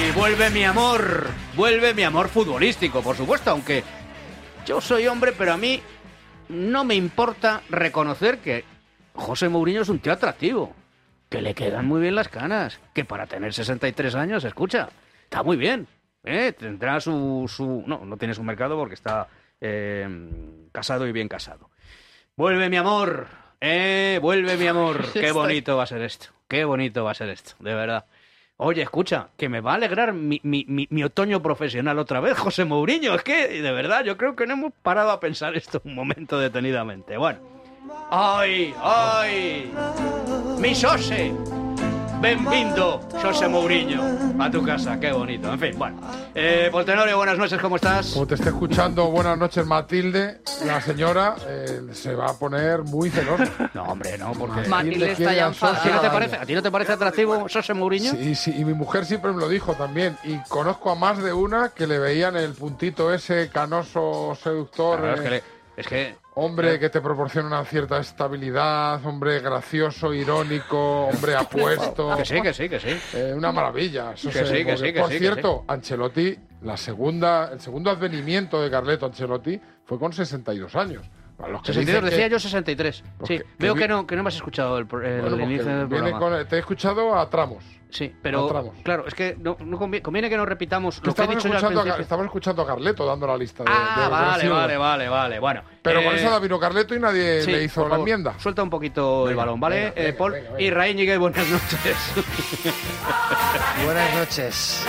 Y vuelve mi amor futbolístico, por supuesto, aunque yo soy hombre, pero a mí no me importa reconocer que José Mourinho es un tío atractivo, que le quedan muy bien las canas, que para tener 63 años, escucha, está muy bien, tendrá su... No tiene su mercado porque está casado y bien casado. Vuelve mi amor, vuelve mi amor, qué bonito va a ser esto, de verdad. Oye, escucha, que me va a alegrar mi otoño profesional otra vez, José Mourinho. Es que, de verdad, yo creo que no hemos parado a pensar esto un momento detenidamente. Bueno. ¡Ay! ¡Mi Xose! ¡Benvindo, Xose Mourinho! A tu casa, qué bonito. En fin, bueno. Poltenorio, buenas noches, ¿cómo estás? Como te esté escuchando, buenas noches, Matilde. La señora se va a poner muy celosa. No, hombre, no, porque... Matilde está ya enfadada. ¿A ti no te parece atractivo Xose Mourinho? Sí, y mi mujer siempre me lo dijo también. Y conozco a más de una que le veían el puntito ese canoso seductor. Claro, es que hombre que te proporciona una cierta estabilidad, hombre gracioso, irónico, hombre apuesto. Que sí. Una maravilla. Eso Que sí. Por cierto, Ancelotti, el segundo advenimiento de Carleto Ancelotti fue con 62 años. Para los que 62, decía que... yo 63. Sí, veo que no me has escuchado el inicio del programa. Te he escuchado a tramos. Sí, pero claro, es que no conviene que nos repitamos lo que he dicho yo al principio. Estamos escuchando a Carleto dando la lista de vale. Bueno, pero con eso vino Carleto y nadie le hizo la enmienda. Suelta un poquito el balón, ¿vale? Paul. Venga. Y Raín Ñiguez, buenas noches. Buenas noches.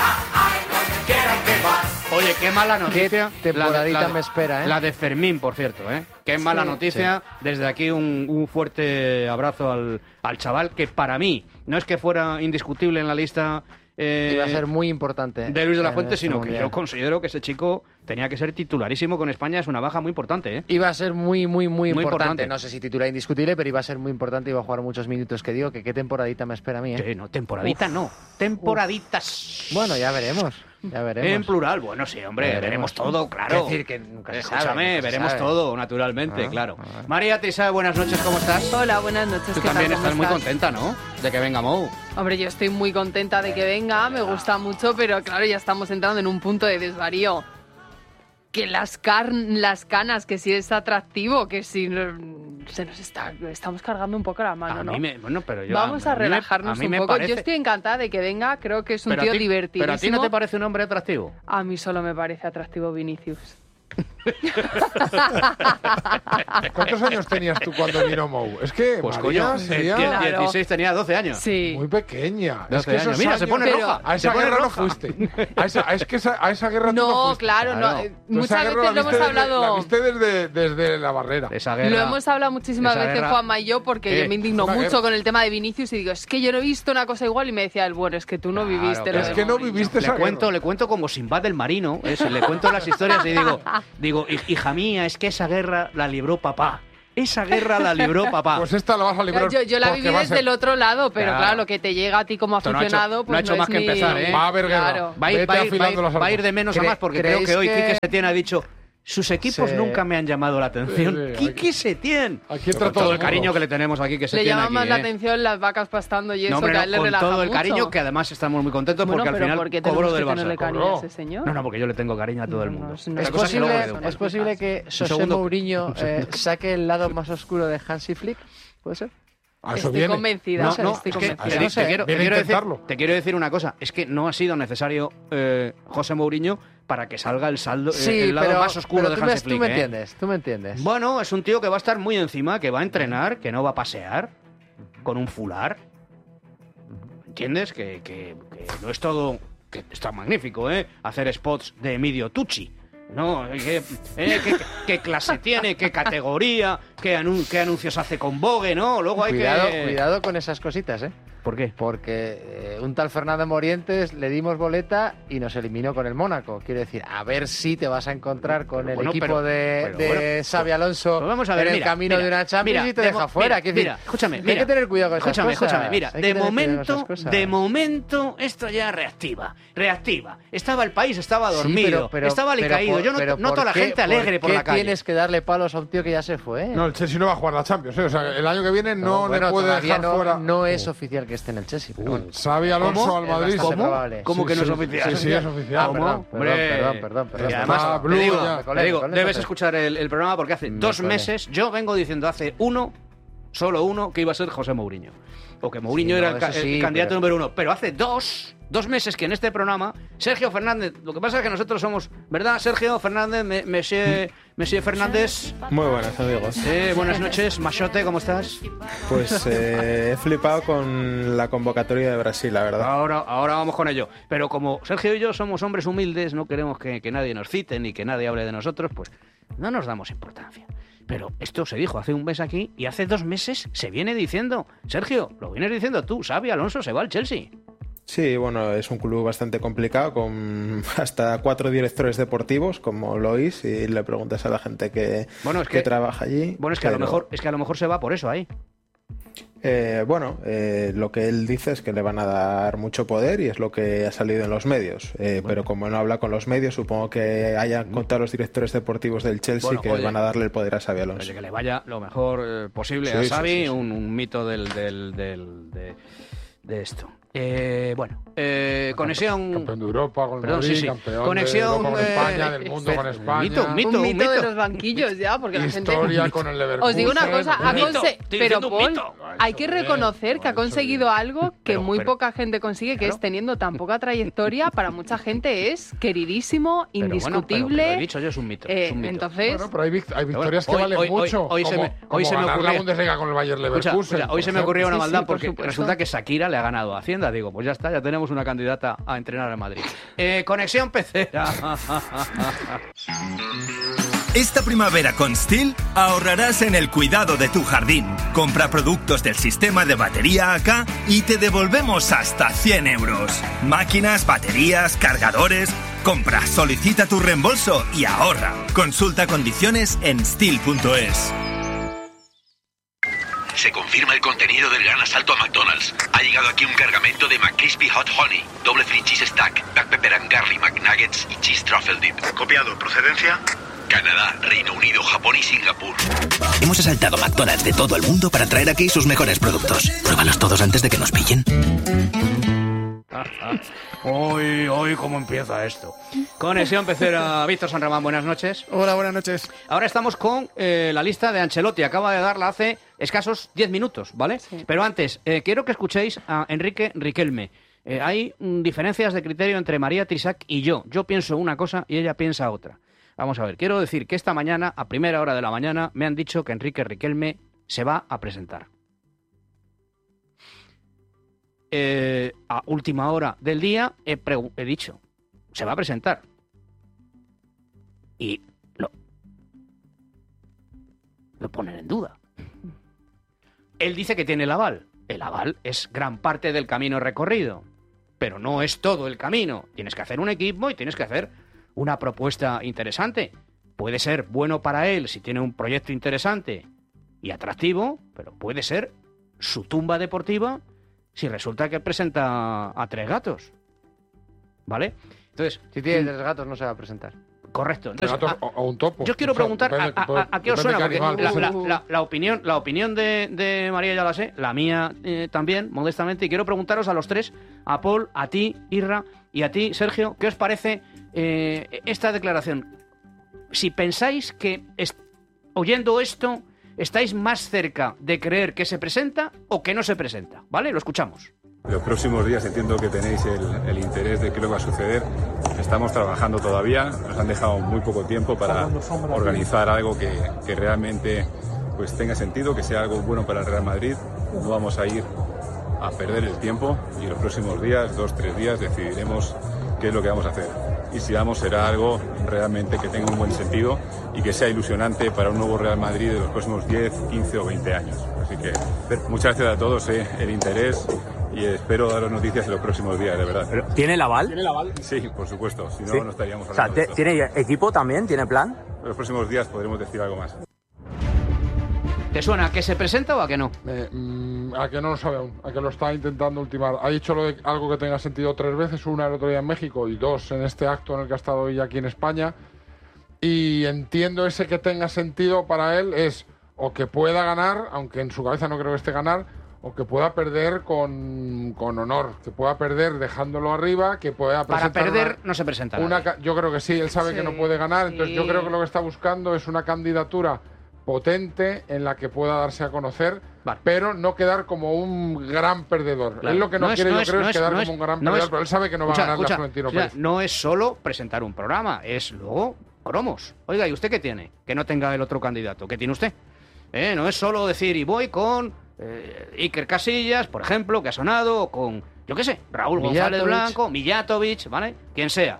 Oye, qué mala noticia. Qué temporadita me espera, ¿eh? La de Fermín, por cierto, ¿eh? Qué mala noticia. Sí. Desde aquí un fuerte abrazo al chaval, que para mí no es que fuera indiscutible en la lista... iba a ser muy importante. De Luis de la Fuente, sino que yo considero que ese chico tenía que ser titularísimo con España. Es una baja muy importante, ¿eh? Iba a ser muy importante. No sé si titular indiscutible, pero iba a ser muy importante. Iba a jugar muchos minutos. Que digo que qué temporadita me espera a mí, ¿eh? Sí, no, temporadita no. Temporaditas. Bueno, ya veremos. En plural, bueno, sí, hombre, veremos todo, claro. Es decir, que nunca se sabe. Veremos todo, naturalmente, claro. María Tisa, buenas noches, ¿cómo estás? Hola, buenas noches. Tú también estás muy contenta, ¿no? De que venga Mou. Hombre, yo estoy muy contenta de que venga, me gusta mucho, pero claro, ya estamos entrando en un punto de desvarío. Que las canas, que si es atractivo, que si estamos cargando un poco la mano, ¿no? Vamos a relajarnos un poco. Yo estoy encantada de que venga, creo que es un tío divertidísimo. ¿Pero a ti no te parece un hombre atractivo? A mí solo me parece atractivo Vinicius. ¿Cuántos años tenías tú cuando vino Mou? Es que pues María, coño, 16 tenía 12 años. Sí. Muy pequeña. 12 años. Mira, se pone roja. A esa guerra no fuiste. A esa guerra tú no fuiste. Claro. Muchas veces lo hemos hablado. La viste desde la barrera. Esa guerra, lo hemos hablado muchísimas veces, Juanma y yo, porque yo me indigno mucho con el tema de Vinicius y digo, es que yo no he visto una cosa igual, y me decía él, bueno, es que tú no viviste. Es que no viviste esa guerra. Le cuento como Sinbad del Marino, le cuento las historias y digo, hija mía, es que esa guerra la libró papá. Esa guerra la libró papá. Pues esta la vas a librar. Yo la viví desde el otro lado, pero claro, lo que te llega a ti como aficionado, no ha hecho más que empezar, ¿eh? Va a haber guerra. Va a ir de menos a más, porque creo que hoy Quique Setién ha dicho... Sus equipos nunca me han llamado la atención. Quique Setién. Aquí entra todo el cariño que le tenemos aquí, que Setién. Le llama más la atención las vacas pastando y eso, que a él le relaja mucho. Con todo el cariño, que además estamos muy contentos porque al final cobró del Barça. Cariño a ese señor? No, porque yo le tengo cariño a todo el mundo. ¿Es posible que José Mourinho saque el lado más oscuro de Hansi Flick? ¿Puede ser? Estoy convencida. Te quiero decir una cosa. Es que no ha sido necesario José Mourinho para que salga el lado más oscuro de Hansi Flick. Tú me entiendes. Bueno, es un tío que va a estar muy encima, que va a entrenar, que no va a pasear con un fular. ¿Entiendes? Que no es todo... Que está magnífico, hacer spots de Emilio Tucci. No, qué clase tiene, qué categoría, qué anuncios hace con Vogue, ¿no? Luego hay Cuidado con esas cositas, ¿eh? ¿Por qué? Porque un tal Fernando Morientes le dimos boleta y nos eliminó con el Mónaco. Quiero decir, a ver si te vas a encontrar con el equipo de Xabi Alonso vamos a ver, en el camino de una Champions y te deja fuera. Hay que tener cuidado con esas cosas. Mira, de momento esto ya reactiva. Estaba el país, estaba dormido, estaba alicaído. Yo noto a la gente alegre por la calle. ¿Por qué tienes que darle palos a un tío que ya se fue? No, el Chelsea no va a jugar la Champions. O sea, el año que viene no le puede dejar fuera. No es oficial que esté en el Chelsea. Pero bueno. Xabi Alonso al Madrid. ¿Cómo que no es oficial? Sí, es oficial. Perdón. Y además, te digo, debes escuchar el programa porque hace 2 meses yo vengo diciendo solo uno, que iba a ser José Mourinho. O que Mourinho era el candidato número 1. Pero hace 2 meses que en este programa, Sergio Fernández, lo que pasa es que nosotros somos, ¿verdad? Sergio Fernández, Monsieur Fernández. Muy buenas, amigos. Buenas noches, Machote, ¿cómo estás? Pues he flipado con la convocatoria de Brasil, la verdad. Ahora vamos con ello. Pero como Sergio y yo somos hombres humildes, no queremos que nadie nos cite ni que nadie hable de nosotros, pues no nos damos importancia. Pero esto se dijo hace un mes aquí y hace 2 meses se viene diciendo. Sergio, lo vienes diciendo tú, Xabi Alonso se va al Chelsea. Sí, bueno, es un club bastante complicado, con hasta 4 directores deportivos, como Lois, y le preguntas a la gente que trabaja allí. Bueno, es que a lo mejor se va por eso ahí. Lo que él dice es que le van a dar mucho poder y es lo que ha salido en los medios. Pero como no habla con los medios, supongo que hayan contado los directores deportivos del Chelsea van a darle el poder a Xabi Alonso. Oye, que le vaya lo mejor posible a Xabi, un mito de esto. Conexión. Campeón de Europa con el Madrid, campeón conexión de Europa con España, del mundo con España. Un mito de los banquillos ya, porque la gente. Historia con el Leverkusen. Os digo una cosa, pero Paul, hay que reconocer que ha conseguido algo que muy poca gente consigue, que es teniendo tan poca trayectoria, para mucha gente es queridísimo, indiscutible. Pero lo he dicho yo, es un mito. Entonces. Bueno, pero hay victorias que valen mucho. Hoy se me ocurrió la Bundesliga con el Bayer Leverkusen. Hoy se me ocurrió una maldad porque resulta que Shakira le ha ganado a Hacienda. Digo, pues ya está, ya tenemos una candidata a entrenar en Madrid. Conexión Pecera. Esta primavera con Stihl ahorrarás en el cuidado de tu jardín. Compra productos del sistema de batería AK y te devolvemos hasta 100 euros. Máquinas, baterías, cargadores. Compra, solicita tu reembolso y ahorra. Consulta condiciones en stihl.es. Se confirma el contenido del gran asalto a McDonald's. Ha llegado aquí un cargamento de McCrispy Hot Honey, doble free cheese stack, black pepper and garlic McNuggets y cheese truffle dip. Copiado. ¿Procedencia? Canadá, Reino Unido, Japón y Singapur. Hemos asaltado McDonald's de todo el mundo para traer aquí sus mejores productos. Pruébalos todos antes de que nos pillen. Hoy cómo empieza esto. Conexión Pecera. Víctor San Román, buenas noches. Hola, buenas noches. Ahora estamos con la lista de Ancelotti. Acaba de darla hace escasos 10 minutos, ¿vale? Sí. Pero antes, quiero que escuchéis a Enrique Riquelme. Hay diferencias de criterio entre María Trisac y yo. Yo pienso una cosa y ella piensa otra. Vamos a ver, quiero decir que esta mañana, a primera hora de la mañana, me han dicho que Enrique Riquelme se va a presentar. A última hora del día he dicho, se va a presentar. Y lo ponen en duda. Él dice que tiene el aval. El aval es gran parte del camino recorrido, pero no es todo el camino. Tienes que hacer un equipo y tienes que hacer una propuesta interesante. Puede ser bueno para él si tiene un proyecto interesante y atractivo, pero puede ser su tumba deportiva si resulta que presenta a 3 gatos. ¿Vale? Entonces, si tiene 3 gatos no se va a presentar. Correcto. Entonces, o un topo. Yo quiero preguntar a qué os suena, porque la opinión de María ya la sé, la mía también, modestamente, y quiero preguntaros a los 3, a Paul, a ti, Irra, y a ti, Sergio, ¿qué os parece esta declaración? Si pensáis que, oyendo esto, estáis más cerca de creer que se presenta o que no se presenta, ¿vale? Lo escuchamos. Los próximos días entiendo que tenéis el interés de qué es lo que va a suceder. Estamos trabajando todavía, nos han dejado muy poco tiempo para organizar algo que realmente pues tenga sentido, que sea algo bueno para el Real Madrid. No vamos a ir a perder el tiempo y los próximos días, 2-3 días, decidiremos qué es lo que vamos a hacer. Y si será algo realmente que tenga un buen sentido y que sea ilusionante para un nuevo Real Madrid de los próximos 10, 15 o 20 años. Así que muchas gracias a todos, el interés, y espero daros noticias en los próximos días, de verdad. ¿Pero tiene el aval? ¿Tiene el aval? Sí, por supuesto, si no, no estaríamos hablando de esto. ¿Tiene equipo también? ¿Tiene plan? En los próximos días podremos decir algo más. ¿Te suena a que se presenta o a que no? A que no lo sabe aún, a que lo está intentando ultimar. Ha dicho lo de algo que tenga sentido 3 veces, una el otro día en México y 2 en este acto en el que ha estado hoy aquí en España. Y entiendo ese que tenga sentido para él es o que pueda ganar, aunque en su cabeza no creo que esté ganar, o que pueda perder con honor, que pueda perder dejándolo arriba, que pueda presentar... Para perder no se presenta nadie. Yo creo que sí, él sabe que no puede ganar, entonces yo creo que lo que está buscando es una candidatura potente en la que pueda darse a conocer, pero no quedar como un gran perdedor. Claro. Él lo que no quiere, yo creo, es quedar como un gran perdedor, pero él sabe que no va a ganar la Florentino Pérez. No es solo presentar un programa, es luego cromos. Oiga, ¿y usted qué tiene? Que no tenga el otro candidato. ¿Qué tiene usted? No es solo decir, y voy con Iker Casillas, por ejemplo, que ha sonado, o con, yo qué sé, Raúl González Blanco, Mijatovic, ¿vale? Quien sea.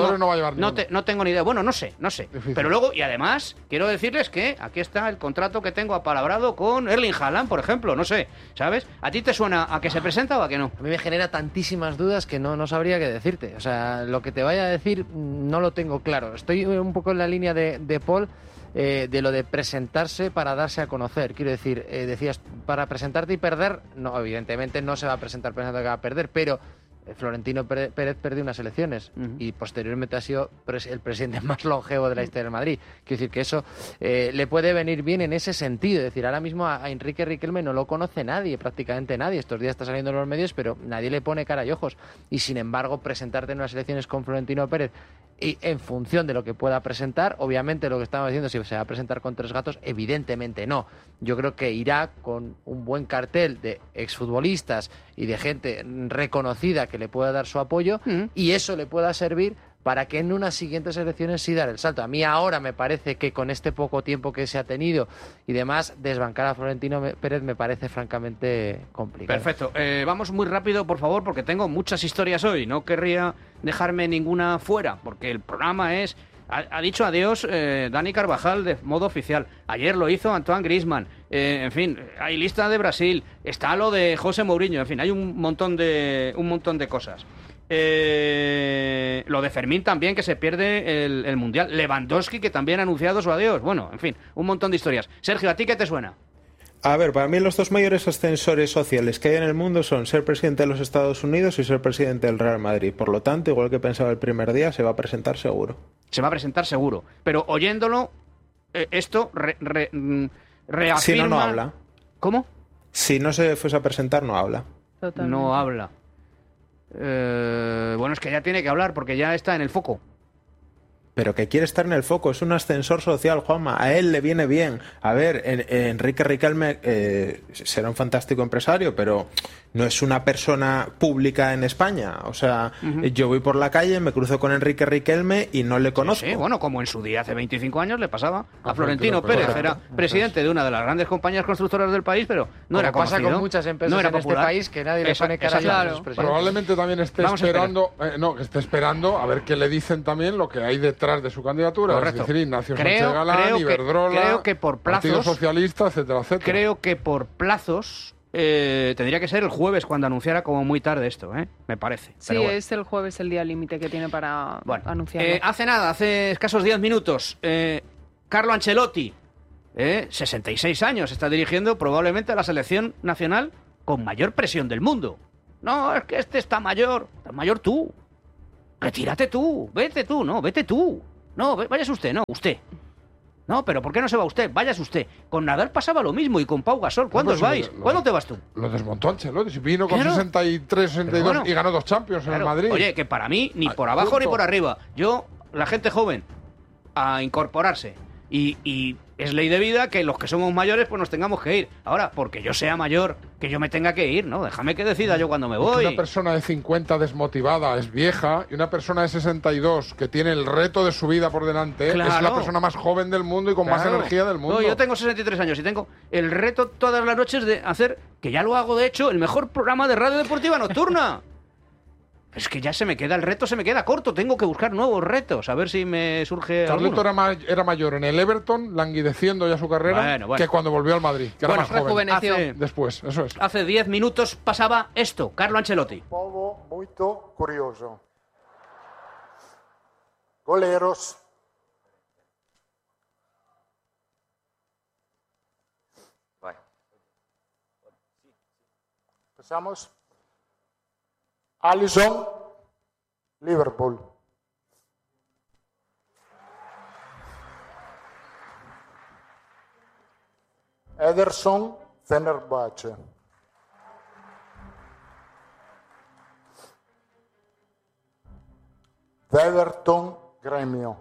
No tengo ni idea. Bueno, no sé. Difícil. Pero luego, y además, quiero decirles que aquí está el contrato que tengo apalabrado con Erling Haaland, por ejemplo, no sé, ¿sabes? ¿A ti te suena a que se presenta o a que no? A mí me genera tantísimas dudas que no sabría qué decirte. O sea, lo que te vaya a decir no lo tengo claro. Estoy un poco en la línea de Paul, de lo de presentarse para darse a conocer. Quiero decir, decías, para presentarte y perder, no, evidentemente no se va a presentar pensando que va a perder, pero Florentino Pérez perdió unas elecciones y posteriormente ha sido el presidente más longevo de la historia del Madrid. Quiero decir que eso le puede venir bien en ese sentido. Es decir, ahora mismo a Enrique Riquelme no lo conoce nadie, prácticamente nadie. Estos días está saliendo en los medios, pero nadie le pone cara y ojos. Y sin embargo, presentarte en unas elecciones con Florentino Pérez y en función de lo que pueda presentar, obviamente lo que estamos diciendo, si se va a presentar con tres gatos, evidentemente no. Yo creo que irá con un buen cartel de exfutbolistas y de gente reconocida que le pueda dar su apoyo y eso le pueda servir para que en unas siguientes elecciones sí dar el salto. A mí ahora me parece que con este poco tiempo que se ha tenido y demás, desbancar a Florentino Pérez me parece francamente complicado. Perfecto. Vamos muy rápido, por favor, porque tengo muchas historias hoy. No querría dejarme ninguna fuera, porque el programa es... Ha dicho adiós Dani Carvajal de modo oficial. Ayer lo hizo Antoine Griezmann. En fin, hay lista de Brasil. Está lo de José Mourinho. En fin, hay un montón de cosas. Lo de Fermín también, que se pierde el Mundial. Lewandowski, que también ha anunciado su adiós. Bueno, en fin, un montón de historias. Sergio, ¿a ti qué te suena? A ver, para mí los dos mayores ascensores sociales que hay en el mundo son ser presidente de los Estados Unidos y ser presidente del Real Madrid. Por lo tanto, igual que pensaba el primer día, se va a presentar seguro. Se va a presentar seguro. Pero oyéndolo, esto reafirma... Si no habla. ¿Cómo? Si no se fuese a presentar, no habla. Totalmente. No habla. Bueno, es que ya tiene que hablar porque ya está en el foco. Pero que quiere estar en el foco, es un ascensor social, Juanma, a él le viene bien. A ver, Enrique Riquelme será un fantástico empresario, pero no es una persona pública en España. O sea, yo voy por la calle, me cruzo con Enrique Riquelme y no le conozco. Sí, bueno, como en su día, hace 25 años, le pasaba a Florentino Pérez. Era presidente de una de las grandes compañías constructoras del país, pero no era conocido. Pasa con muchas empresas en este país que nadie le pone cara a los presidentes. Probablemente también esté esperando a ver qué le dicen también lo que hay detrás de su candidatura. Correcto. Es decir, Ignacio Sánchez Galán, Iberdrola, creo que por plazos, Partido Socialista, etcétera, etcétera. Creo que por plazos tendría que ser el jueves cuando anunciara como muy tarde esto, me parece. Sí, bueno. Es el jueves el día límite que tiene para anunciarlo. Hace escasos 10 minutos, Carlo Ancelotti, 66 años, está dirigiendo probablemente a la selección nacional con mayor presión del mundo. No, es que este está mayor tú. Retírate tú, vete tú, no, vete tú. No, váyase usted, no, usted. No, pero ¿por qué no se va usted? Váyase usted. Con Nadal pasaba lo mismo y con Pau Gasol. ¿Cuándo os vais? ¿Cuándo te vas tú? Lo desmontó Ancelotti. Si vino con 63, 62 y ganó 2 Champions en el Madrid. Oye, que para mí, ni por abajo ni por arriba. La gente joven, a incorporarse. Y es ley de vida que los que somos mayores pues nos tengamos que ir. Ahora, porque yo sea mayor, que yo me tenga que ir, ¿no? Déjame que decida yo cuando me voy. Una persona de 50 desmotivada es vieja y una persona de 62 que tiene el reto de su vida por delante es la persona más joven del mundo y con más energía del mundo. No, yo tengo 63 años y tengo el reto todas las noches de hacer, que ya lo hago de hecho, el mejor programa de radio deportiva nocturna. Es que ya el reto se me queda corto, tengo que buscar nuevos retos, a ver si me surge Carleto era mayor en el Everton, languideciendo ya su carrera, que cuando volvió al Madrid, que era más joven. Después, eso es. Hace 10 minutos pasaba esto, Carlo Ancelotti. Povo muito curioso. Goleros. Empezamos. Alisson, Liverpool. Ederson, Fenerbahce. Everton, Gremio.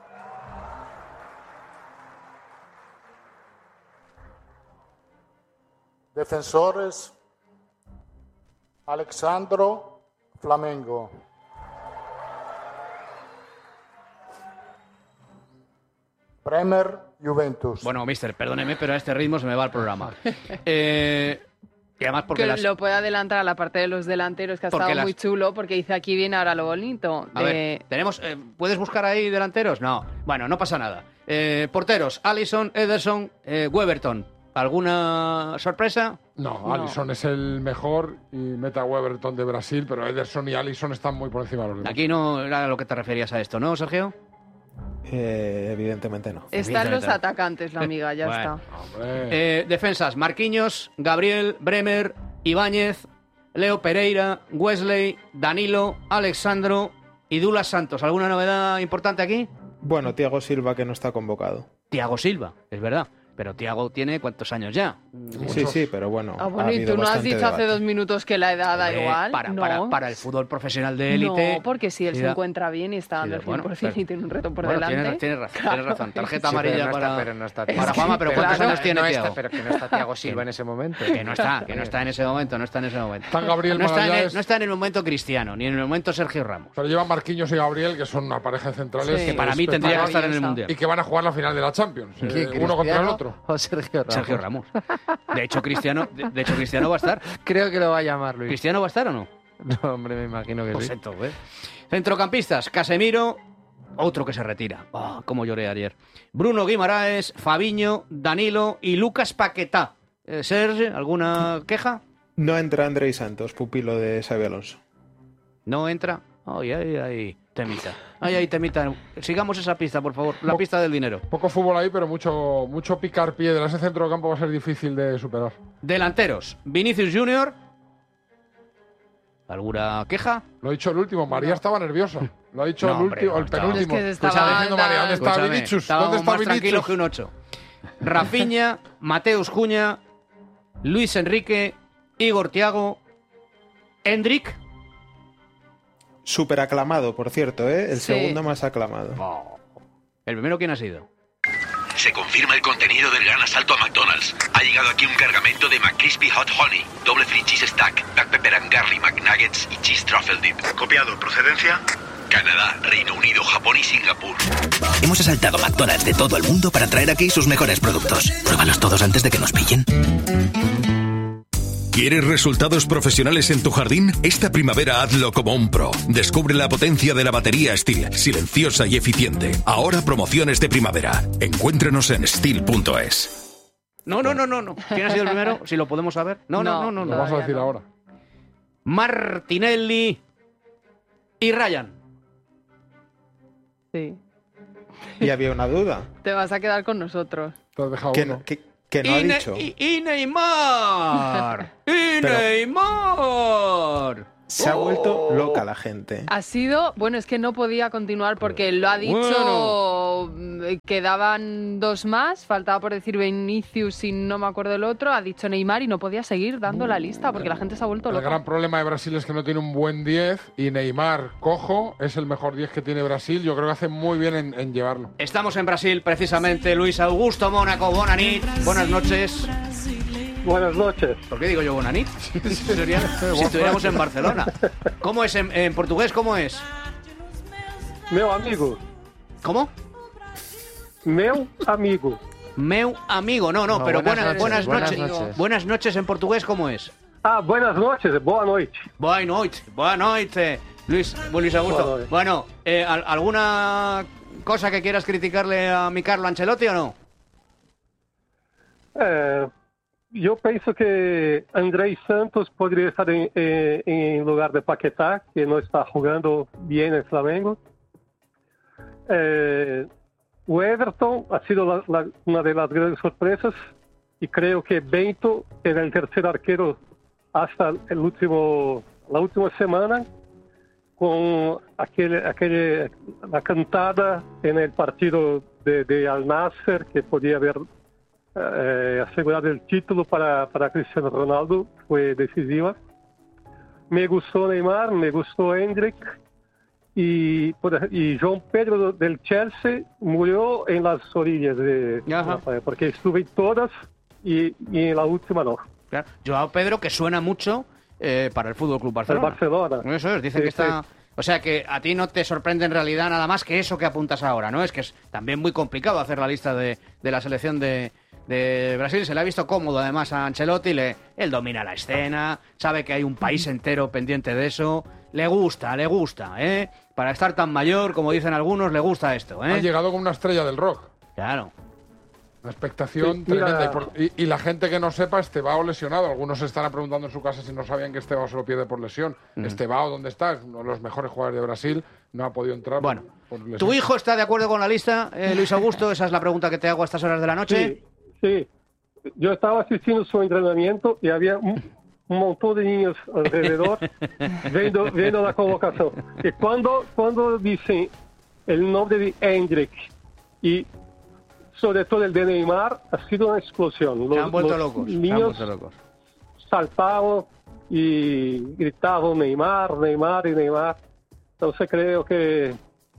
Defensores, Alexandro, Flamengo. Bremer, Juventus. Bueno, mister, perdóneme, pero a este ritmo se me va el programa. Y además porque que lo puede adelantar a la parte de los delanteros, que ha estado muy chulo, porque dice aquí viene ahora lo bonito. A ver, tenemos... ¿puedes buscar ahí delanteros? No. Bueno, no pasa nada. Porteros, Alisson, Ederson, Weberton. ¿Alguna sorpresa? No, Alisson es el mejor y meta Weberton de Brasil, pero Ederson y Alisson están muy por encima de los demás. Aquí no era a lo que te referías a esto, ¿no, Sergio? Evidentemente no. Están los atacantes, la amiga, ya bueno. está. Defensas, Marquinhos, Gabriel, Bremer, Ibáñez, Leo Pereira, Wesley, Danilo, Alexandro y Douglas Santos. ¿Alguna novedad importante aquí? Bueno, Thiago Silva, que no está convocado. Thiago Silva, es verdad. Pero Thiago tiene ¿cuántos años ya? Sí, pero bueno. Bueno, y tú no has dicho hace 2 minutos que la edad da igual. Para el fútbol profesional de élite. No, porque si él se encuentra bien y está dando el 100% y tiene un reto por delante. Tienes razón. Tarjeta amarilla pero no está para Juanma, pero ¿cuántos años tiene Thiago? Pero que no está Thiago Silva en ese momento. Que no está en ese momento. Está Gabriel no está en el momento Cristiano, ni en el momento Sergio Ramos. Pero llevan Marquinhos y Gabriel, que son una pareja de centrales. Que para mí tendría que estar en el Mundial. Y que van a jugar la final de la Champions. Uno contra el otro. O Sergio Ramos. De hecho, Cristiano va a estar. Creo que lo va a llamar, Luis. ¿Cristiano va a estar o no? No, hombre, me imagino que sí. Entonces, centrocampistas, Casemiro, otro que se retira. Cómo lloré ayer. Bruno Guimaraes, Fabinho, Danilo y Lucas Paquetá. Serge, ¿alguna queja? No entra Andrei Santos, pupilo de Xabi Alonso. ¿No entra? Ay, temita. Ay, temita. Sigamos esa pista, por favor. La pista del dinero. Poco fútbol ahí, pero mucho picar piedra. Ese centro de campo va a ser difícil de superar. Delanteros. Vinicius Junior. ¿Alguna queja? Lo ha dicho el último. María estaba nerviosa. Lo ha dicho el penúltimo. Es que diciendo María, ¿dónde está Vinicius? ¿Dónde está más tranquilo que un 8. Rafinha, Mateus Cunha, Luis Enrique, Igor Thiago, Endrick. Súper aclamado, por cierto, ¿eh? El segundo más aclamado. ¿El primero quién ha sido? Se confirma el contenido del gran asalto a McDonald's. Ha llegado aquí un cargamento de McCrispy Hot Honey, doble free cheese stack, black pepper and garlic McNuggets y cheese truffle dip. Copiado. ¿Procedencia? Canadá, Reino Unido, Japón y Singapur. Hemos asaltado McDonald's de todo el mundo para traer aquí sus mejores productos. Pruébalos todos antes de que nos pillen. ¿Quieres resultados profesionales en tu jardín? Esta primavera hazlo como un pro. Descubre la potencia de la batería STIHL, silenciosa y eficiente. Ahora promociones de primavera. Encuéntranos en STIHL.es. No. ¿Quién ha sido el primero? Si lo podemos saber. No. Lo vamos a decir ahora. Martinelli y Ryan. Sí. Y había una duda. Te vas a quedar con nosotros. Te has dejado uno. Que no ha dicho. Y Neymar. Neymar. Se ha vuelto loca la gente. Ha sido... Bueno, es que no podía continuar porque lo ha dicho... Quedaban 2 más. Faltaba por decir Vinicius y no me acuerdo el otro. Ha dicho Neymar y no podía seguir dando la lista porque la gente se ha vuelto loca. El gran problema de Brasil es que no tiene un buen 10 y Neymar, cojo, es el mejor 10 que tiene Brasil. Yo creo que hace muy bien en llevarlo. Estamos en Brasil, precisamente. Luis Augusto Mónaco, Bonanit. Buenas noches. Buenas noches. ¿Por qué digo yo Bonanit? Si estuviéramos en Barcelona. ¿Cómo es en portugués? ¿Cómo es? Meu amigo. ¿Cómo? Meu amigo. Meu amigo. No, pero buenas noches. Buenas noches en portugués, ¿cómo es? Buenas noches. Boa noite. Boa noite. Luis Augusto. Bueno, ¿alguna cosa que quieras criticarle a mi Carlo Ancelotti o no? Yo pienso que Andrei Santos podría estar en lugar de Paquetá, que no está jugando bien en Flamengo. O Everton ha sido una de las grandes sorpresas y creo que Bento era el tercer arquero hasta la última semana con la cantada en el partido de Al Nassr que podía haber asegurado el título para Cristiano Ronaldo, fue decisiva. Me gustó Neymar, me gustó Endrick y João Pedro del Chelsea murió en las orillas de la playa, porque estuve en todas y en la última no. Claro. João Pedro, que suena mucho para el Fútbol Club Barcelona. El Barcelona. Eso es, dicen que está... O sea que a ti no te sorprende en realidad nada más que eso que apuntas ahora, ¿no? Es que es también muy complicado hacer la lista de la selección de Brasil. Se le ha visto cómodo además a Ancelotti, él domina la escena, sabe que hay un país entero pendiente de eso, le gusta, ¿eh? Para estar tan mayor, como dicen algunos, le gusta esto, ¿eh? Ha llegado como una estrella del rock. Claro. Una expectación tremenda. Y la gente que no sepa, Estevao lesionado. Algunos se estarán preguntando en su casa si no sabían que Estevao se lo pierde por lesión. Estevao, ¿dónde está? Es uno de los mejores jugadores de Brasil. No ha podido entrar. Bueno, por lesión. ¿Tu hijo está de acuerdo con la lista, Luis Augusto? Esa es la pregunta que te hago a estas horas de la noche. Sí. Yo estaba asistiendo a su entrenamiento y había un montón de niños alrededor viendo la convocación. Y cuando dicen el nombre de Endrick y sobre todo el de Neymar, ha sido una explosión. Se han vuelto locos. Niños saltaban y gritaban Neymar. Entonces creo que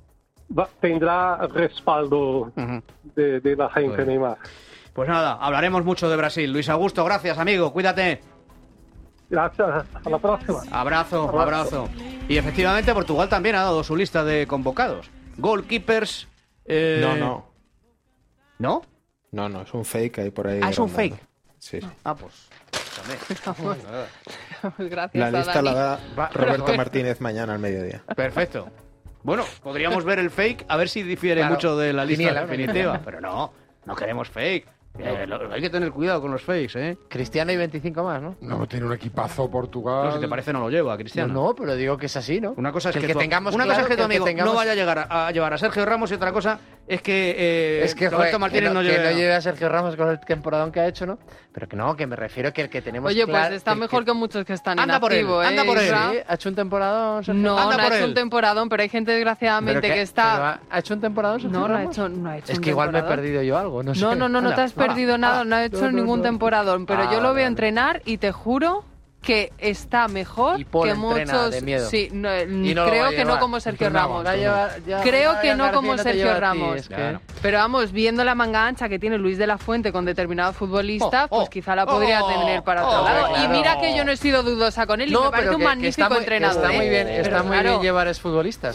tendrá respaldo de la gente Neymar. Pues nada, hablaremos mucho de Brasil. Luis Augusto, gracias, amigo. Cuídate. Gracias. Hasta la próxima. Abrazo. Y efectivamente Portugal también ha dado su lista de convocados. Goalkeepers... No. ¿No? No, es un fake ahí por ahí. ¿Es un fake? Sí. Pues también. Gracias. La lista la da Roberto Martínez mañana al mediodía. Perfecto. Bueno, podríamos ver el fake, a ver si difiere mucho de la lista definitiva. Pero no queremos fake. Hay que tener cuidado con los fakes, ¿eh? Cristiano y 25 más, ¿no? No, tiene un equipazo Portugal. No, si te parece no lo lleva, Cristiano. No, pero digo que es así, ¿no? Una cosa es que tengamos una cosa es que tu amigo tengamos... no vaya a llevar a Sergio Ramos y otra cosa es que Roberto Martínez no lleve a Sergio Ramos con el temporadón que ha hecho, ¿no? Pero que me refiero que el que tenemos... Oye, pues está mejor que muchos que están anda inactivos, anda por él. ¿Sí? ¿Ha hecho un temporadón? Sergio? No ha hecho un temporadón, pero hay gente desgraciadamente que está... ¿Ha hecho un temporadón, Sergio Ramos? No ha hecho es que igual me he perdido yo algo, no sé. No te has perdido nada, no ha hecho ningún temporadón, pero yo lo veo entrenar y te juro que está mejor que muchos. De miedo. Sí, creo que no como Sergio Ramos. Creo que no como Sergio Ramos. Pero vamos, viendo la manga ancha que tiene Luis de la Fuente con determinados futbolistas, pues quizá la podría tener para otro lado. Claro. Y mira que yo no he sido dudosa con él y me parece un magnífico entrenador. Está muy bien llevar exfutbolistas.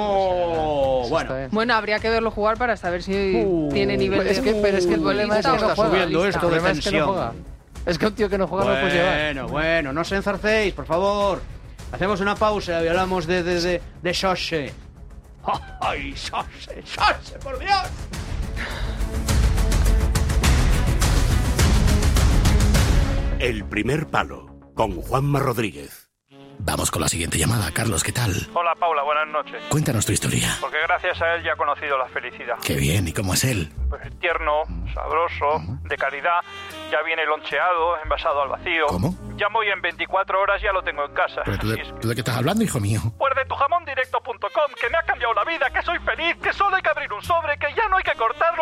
Bueno, habría que verlo jugar para saber si tiene nivel de Pero es que el problema es que está subiendo esto de tensión. Es que un tío que no juega no puede llevar. Bueno, no os enzarcéis, por favor. Hacemos una pausa y hablamos de Soshe. ¡Ay, Soshe, por Dios! El primer palo, con Juanma Rodríguez. Vamos con la siguiente llamada. Carlos, ¿qué tal? Hola, Paula, buenas noches. Cuéntanos tu historia. Porque gracias a él ya he conocido la felicidad. Qué bien, ¿y cómo es él? Pues tierno, sabroso, de calidad. Ya viene loncheado, envasado al vacío. ¿Cómo? Ya voy en 24 horas, ya lo tengo en casa. ¿Pero tú de qué estás hablando, hijo mío? Pues de tujamondirecto.com, que me ha cambiado la vida, que soy feliz, que solo hay que abrir un sobre, que ya no hay que cortarlo.